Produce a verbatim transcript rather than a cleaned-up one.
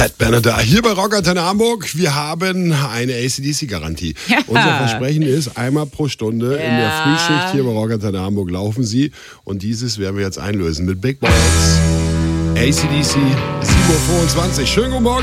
Pat Benatar hier bei Rockantenne Hamburg. Wir haben eine A C D C-Garantie. Ja. Unser Versprechen ist, einmal pro Stunde ja. in der Frühschicht hier bei Rockantenne Hamburg laufen sie. Und dieses werden wir jetzt einlösen mit Big Balls. A C D C, sieben Uhr fünfundzwanzig. Schönen guten Morgen.